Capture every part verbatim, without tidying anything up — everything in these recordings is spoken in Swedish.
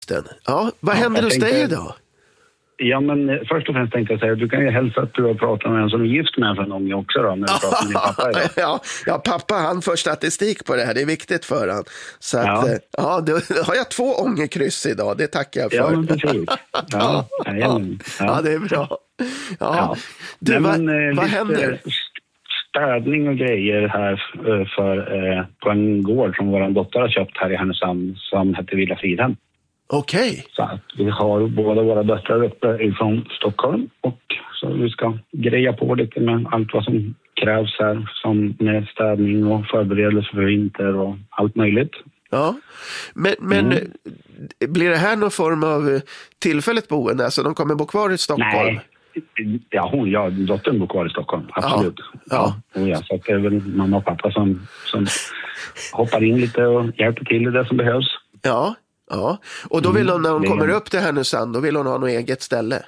förresten. Ja, vad Ja, händer hos tänkte, dig idag? Ja, men först och främst tänkte jag säga, du kan ju hälsa att du har pratat med en som är gift med för någon gång också då, när du pratar med din pappa idag. ja, ja, pappa han får statistik på det här, det är viktigt för han. Så att, Ja. ja, då har jag två ångerkryss idag, det tackar jag för. Ja, men precis. Ja, ja, ja, ja. ja. ja det är bra. Ja. Ja. Du, Nej, vad, men, eh, vad lite händer? Städning och grejer här eh, för, eh, på en gård som vår dotter har köpt här i Härnösand som heter Villa Fridhem. Okej. Så att vi har båda våra döttrar uppe ifrån Stockholm och så vi ska greja på lite med allt vad som krävs här som med städning och förberedelse för vinter och allt möjligt. Ja, men, men Mm. blir det här någon form av tillfälligt boende? Alltså de kommer bo kvar i Stockholm? Nej, ja, hon, ja, dottern bor kvar i Stockholm, absolut. Ja. Ja. Ja, så att det är väl mamma och pappa som, som hoppar in lite och hjälper till i det som behövs. Ja, ja. Och då vill hon, när hon det- kommer upp till Härnösand, då vill hon ha något eget ställe?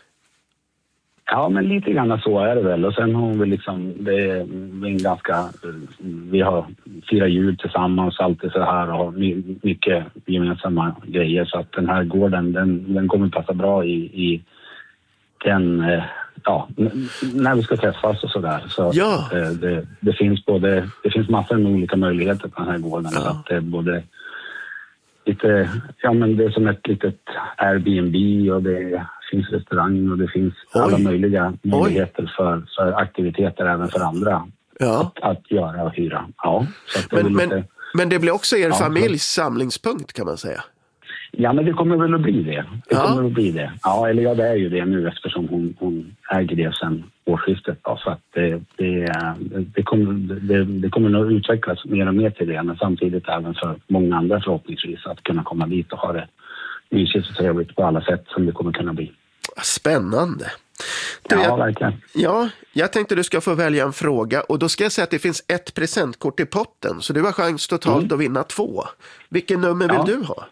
Ja, men lite grann så är det väl. Och sen har vi liksom, det är en ganska, vi har fyra jul tillsammans, alltid så här och har my- mycket gemensamma grejer. Så att den här gården, den, den kommer passa bra i, i den, eh, ja, n- när vi ska träffas och sådär. Så Ja. att, eh, det, det finns både, det finns massor med olika möjligheter på den här gården. Ja. Så att det är både lite, ja men det är som ett litet Airbnb och det finns restaurang och det finns Oj. alla möjliga möjligheter för, för aktiviteter även för andra Ja. att, att göra och hyra. Ja, så att det är Men, lite, men, men det blir också er Ja, familjs samlingspunkt kan man säga. ja, men det kommer väl att bli det. Det Ja. kommer att bli det. Ja, eller ja, det är ju det nu eftersom hon, hon äger det sedan årsskiftet. Då, så att det, det, det, kommer, det, det kommer nog utvecklas mer och mer till det, men samtidigt även för många andra förhoppningsvis att kunna komma dit och ha det mysigt och trevligt på alla sätt som det kommer kunna bli. Spännande. Du, Ja, jag, verkligen. ja, jag tänkte du ska få välja en fråga och då ska jag säga att det finns ett presentkort i potten så du har chans totalt Mm. att vinna två. Vilken nummer vill Ja. du ha?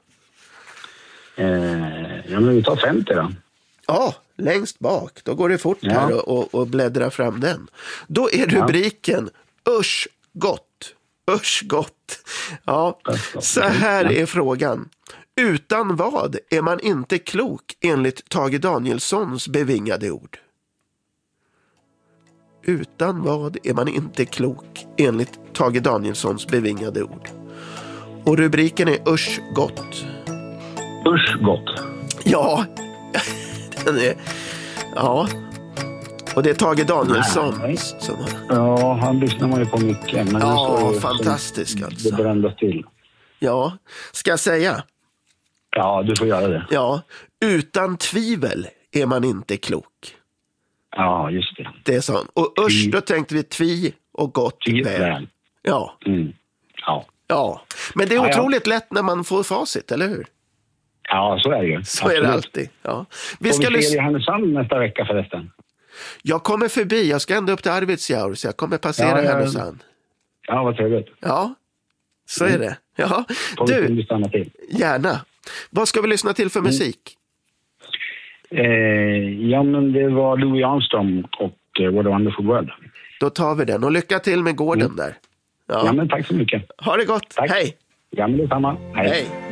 Eh, ja, men vi tar femtio då. Ja, längst bak. Då går det fort Ja. här och, och, och bläddra fram den. Då är rubriken Usch gott. Usch gott. Ja, så här är frågan. Utan vad är man inte klok enligt Tage Danielssons bevingade ord? Utan vad är man inte klok enligt Tage Danielssons bevingade ord? Och rubriken är Usch gott. Usch gott. Ja, den är, ja. Och det är Tage Danielsson Nej. som har... Ja, han lyssnar man ju på mycket. Men Ja, nu står det fantastisk som alltså. Det brändes till. Ja, ska jag säga? Ja, du får göra det. Ja, utan tvivel är man inte klok. Ja, just det. Det är sånt. Och usch, Tvi- då tänkte vi tvi och gott Tvi- väl. väl. Ja, Mm. Ja. ja. Men det är Ja, ja. otroligt lätt när man får facit, eller hur? Ja, så är det ju. Så är det alltid. Ja. Vi Får ska vi se lys- i Härnösand nästa vecka förresten? Jag kommer förbi, jag ska ända upp till Arvidsjaur så jag kommer passera Ja, ja. Härnösand. Ja, vad trevligt. Ja, så är det. Ja. Får vi Du, du... stanna till. gärna. Vad ska vi lyssna till för musik? Eh, ja, men det var Louis Armstrong och eh, What a Wonderful World. Då tar vi den och lycka till med gården Mm. där. Ja. Ja. men tack så mycket. Ha det gott, Tack. hej! Ja, men detsamma. Hej. Hej!